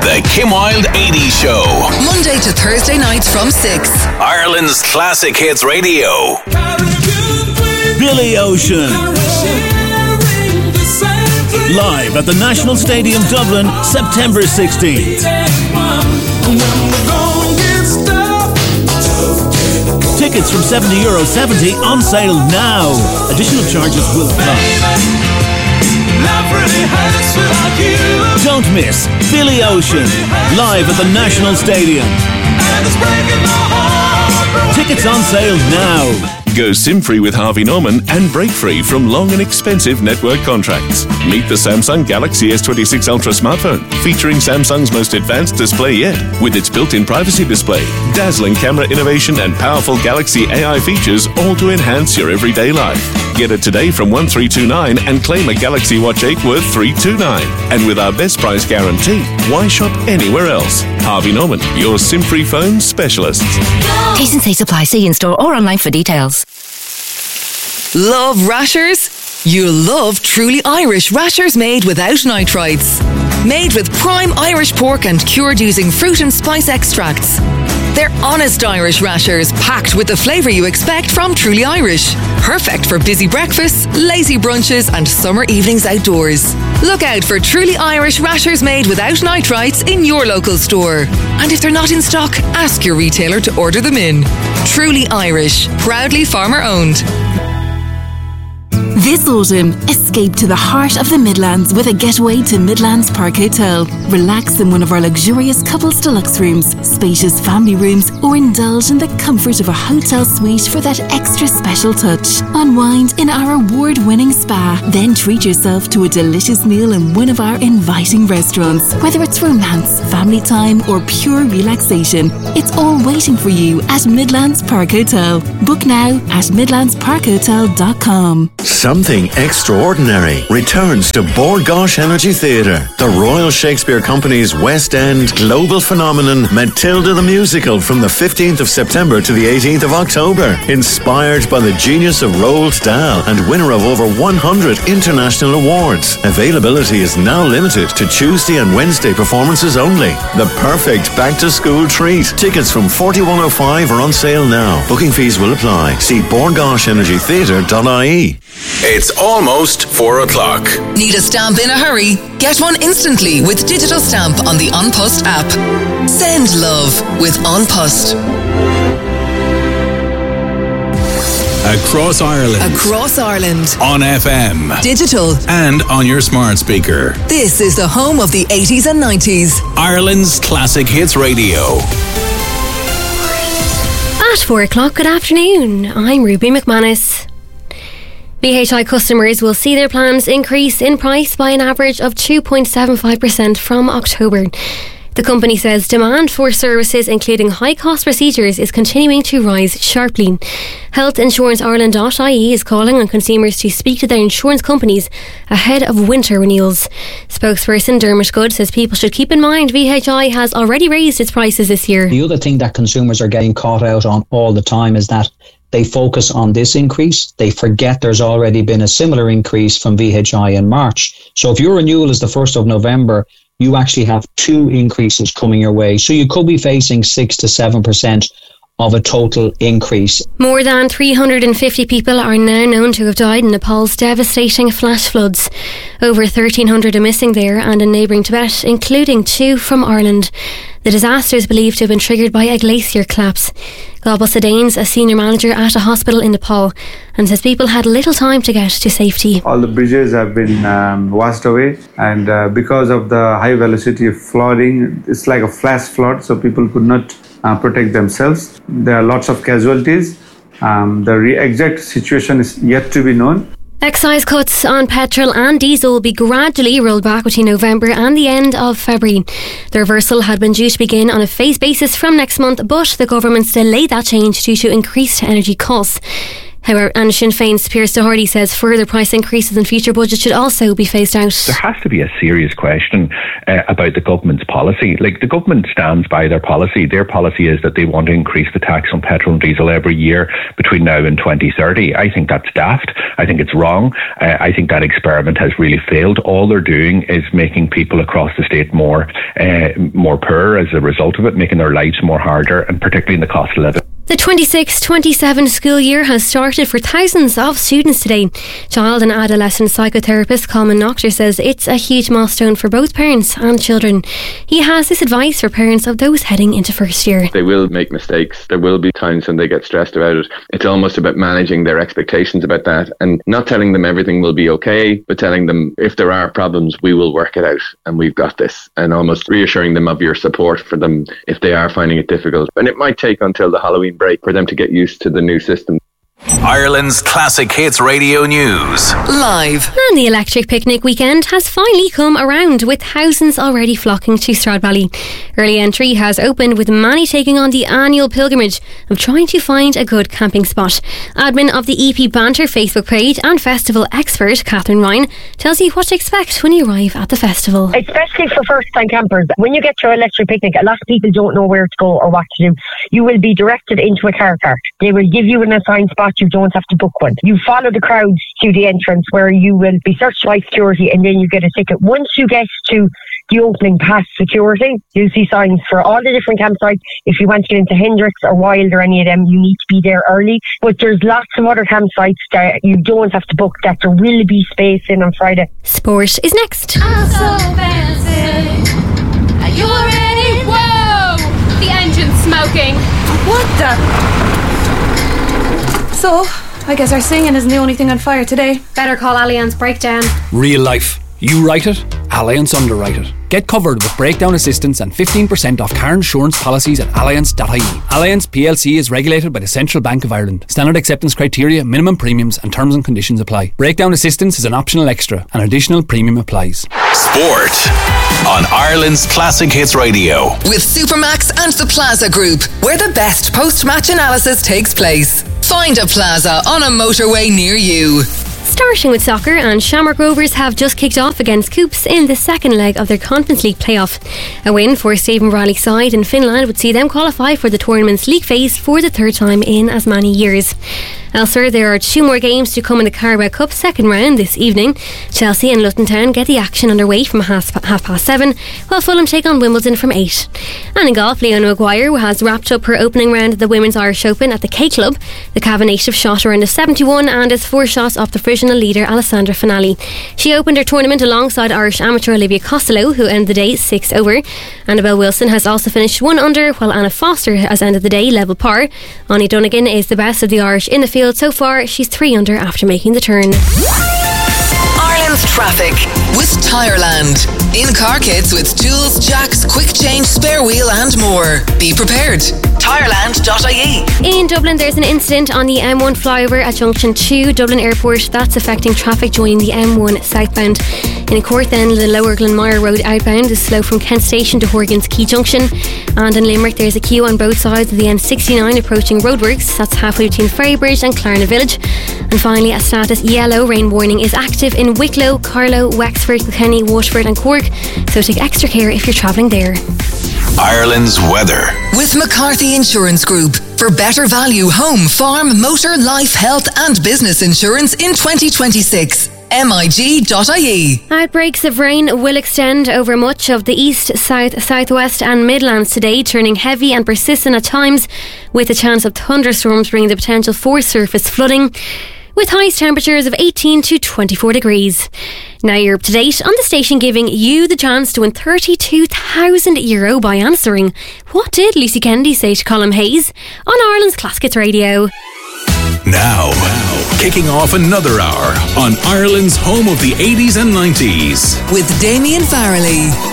The Kim Wilde 80s Show. Monday to Thursday nights from 6. Ireland's Classic Hits Radio. Billy Ocean. Live at the National Stadium, Dublin, September 16th. Tickets from €70 on sale now. Additional charges will apply. Don't miss Billy Ocean live at the National Stadium. Tickets on sale now. Go SIM-free with Harvey Norman and break free from long and expensive network contracts. Meet the Samsung Galaxy S26 Ultra smartphone, featuring Samsung's most advanced display yet, with its built-in privacy display, dazzling camera innovation and powerful Galaxy AI features, all to enhance your everyday life. Get it today from $1,329 and claim a Galaxy Watch 8 worth $329. And with our best price guarantee, why shop anywhere else? Harvey Norman, your SIM-free phone specialist. T&Cs apply. See in-store or online for details. Love rashers? You'll love Truly Irish rashers made without nitrites. Made with prime Irish pork and cured using fruit and spice extracts. They're honest Irish rashers, packed with the flavour you expect from Truly Irish. Perfect for busy breakfasts, lazy brunches and summer evenings outdoors. Look out for Truly Irish rashers made without nitrites in your local store. And if they're not in stock, ask your retailer to order them in. Truly Irish, proudly farmer owned. This autumn, escape to the heart of the Midlands with a getaway to Midlands Park Hotel. Relax in one of our luxurious couples deluxe rooms, spacious family rooms, or indulge in the comfort of a hotel suite for that extra special touch. Unwind in our award-winning spa, then treat yourself to a delicious meal in one of our inviting restaurants. Whether it's romance, family time, or pure relaxation, it's all waiting for you at Midlands Park Hotel. Book now at midlandsparkhotel.com. Something extraordinary returns to Bord Gáis Energy Theatre. The Royal Shakespeare Company's West End global phenomenon Matilda the Musical from the 15th of September to the 18th of October. Inspired by the genius of Roald Dahl and winner of over 100 international awards. Availability is now limited to Tuesday and Wednesday performances only. The perfect back-to-school treat. Tickets from 4105 are on sale now. Booking fees will apply. See bordgaishenergytheatre.ie. It's almost 4 o'clock. Need a stamp in a hurry? Get one instantly with Digital Stamp on the An Post app. Send love with An Post. Across Ireland. Across Ireland. On FM. Digital. And on your smart speaker. This is the home of the 80s and 90s. Ireland's Classic Hits Radio. At 4 o'clock, good afternoon. I'm Ruby McManus. VHI customers will see their plans increase in price by an average of 2.75% from October. The company says demand for services including high-cost procedures is continuing to rise sharply. HealthInsuranceIreland.ie is calling on consumers to speak to their insurance companies ahead of winter renewals. Spokesperson Dermot Good says people should keep in mind VHI has already raised its prices this year. The other thing that consumers are getting caught out on all the time is that they focus on this increase. They forget there's already been a similar increase from VHI in March. So if your renewal is the 1st of November, you actually have 2 increases coming your way. So you could be facing 6 to 7% of a total increase. More than 350 people are now known to have died in Nepal's devastating flash floods. Over 1,300 are missing there and in neighbouring Tibet, including 2 from Ireland. The disaster is believed to have been triggered by a glacier collapse. Gobal Sedanes, a senior manager at a hospital in Nepal, and says people had little time to get to safety. All the bridges have been washed away, and because of the high velocity of flooding, it's like a flash flood, so people could not protect themselves. There are lots of casualties. The exact situation is yet to be known. Excise cuts on petrol and diesel will be gradually rolled back between November and the end of February. The reversal had been due to begin on a phased basis from next month, but the government's delayed that change due to increased energy costs. However, and Sinn Féin's Piers Doherty says further price increases in future budgets should also be phased out. There has to be a serious question about the government's policy. Like, the government stands by their policy. Their policy is that they want to increase the tax on petrol and diesel every year between now and 2030. I think that's daft. I think it's wrong. I think that experiment has really failed. All they're doing is making people across the state more poor as a result of it, making their lives more harder, and particularly in the cost of living. The 26-27 school year has started for thousands of students today. Child and adolescent psychotherapist Colin Noctor says it's a huge milestone for both parents and children. He has this advice for parents of those heading into first year. They will make mistakes. There will be times when they get stressed about it. It's almost about managing their expectations about that and not telling them everything will be okay, but telling them if there are problems, we will work it out and we've got this, and almost reassuring them of your support for them if they are finding it difficult. And it might take until the Halloween break for them to get used to the new system. Ireland's Classic Hits Radio News. Live. And the electric picnic weekend has finally come around, with thousands already flocking to Stradbally. Early entry has opened, with many taking on the annual pilgrimage of trying to find a good camping spot. Admin of the EP Banter Facebook page and festival expert Catherine Ryan tells you what to expect when you arrive at the festival. Especially for first-time campers. When you get to your electric picnic, a lot of people don't know where to go or what to do. You will be directed into a car park. They will give you an assigned spot. You don't have to book one. You follow the crowds to the entrance, where you will be searched by security, and then you get a ticket. Once you get to the opening past security, you'll see signs for all the different campsites. If you want to get into Hendricks or Wild or any of them, you need to be there early. But there's lots of other campsites that you don't have to book, that there will be space in on Friday. Sport is next. I'm so fancy. Are you ready? Whoa! The engine's smoking. What the? So, I guess our singing isn't the only thing on fire today. Better call Allianz Breakdown. Real life. You write it, Allianz underwrite it. Get covered with breakdown assistance and 15% off car insurance policies at allianz.ie. Allianz PLC is regulated by the Central Bank of Ireland. Standard acceptance criteria, minimum premiums and terms and conditions apply. Breakdown assistance is an optional extra. An additional premium applies. Sport on Ireland's Classic Hits Radio. With Supermax and the Plaza Group, where the best post-match analysis takes place. Find a Plaza on a motorway near you. Starting with soccer, and Shamrock Rovers have just kicked off against Coops in the second leg of their Conference League playoff. A win for Stephen Bradley's side in Finland would see them qualify for the tournament's league phase for the third time in as many years. Elsewhere, there are two more games to come in the Carabao Cup second round this evening. Chelsea and Luton Town get the action underway from 7:30, while Fulham take on Wimbledon from 8. And in golf, Leona Maguire has wrapped up her opening round of the Women's Irish Open at the K Club. The Cavan native shot around a 71 and is 4 shots off the provisional leader Alessandra Finali. She opened her tournament alongside Irish amateur Olivia Costello, who ended the day 6 over. Annabelle Wilson has also finished 1 under, while Anna Foster has ended the day level par. Anya Donegan is the best of the Irish in the field so far. She's 3 under after making the turn. Ireland's traffic with Tireland. In-car kits with tools, jacks, quick change, spare wheel and more. Be prepared. Tireland.ie. In Dublin, there's an incident on the M1 flyover at Junction 2 Dublin Airport that's affecting traffic joining the M1 southbound. In Cork, then, the Lower Glenmire Road outbound is slow from Kent Station to Horgan's Quay Junction. And in Limerick, there's a queue on both sides of the N69 approaching roadworks. That's halfway between Ferrybridge and Clarna Village. And finally, a status yellow rain warning is active in Wicklow, Carlow, Wexford, Kilkenny, Waterford and Cork. So take extra care if you're travelling there. Ireland's weather. With McCarthy Insurance Group. For better value home, farm, motor, life, health and business insurance in 2026. MIG.ie. Outbreaks of rain will extend over much of the east, south, southwest and Midlands today, turning heavy and persistent at times, with a chance of thunderstorms bringing the potential for surface flooding, with highest temperatures of 18 to 24 degrees. Now you're up to date on the station, giving you the chance to win €32,000 by answering what did Lucy Kennedy say to Colm Hayes on Ireland's Classic Hits Radio. Now, kicking off another hour on Ireland's home of the 80s and 90s. With Damien Farrelly.